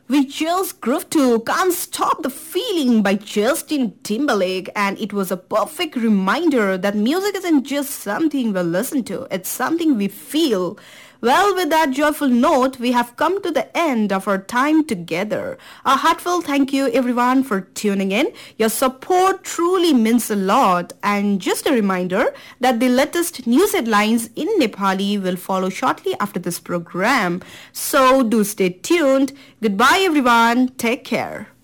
We just grooved to Can't Stop the Feeling by Justin Timberlake, and it was a perfect reminder that music isn't just something we listen to, it's something we feel. Well, with that joyful note, we have come to the end of our time together. A heartfelt thank you everyone for tuning in. Your support truly means a lot. And just a reminder that the latest news headlines in Nepali will follow shortly after this program. So do stay tuned. Goodbye everyone. Take care.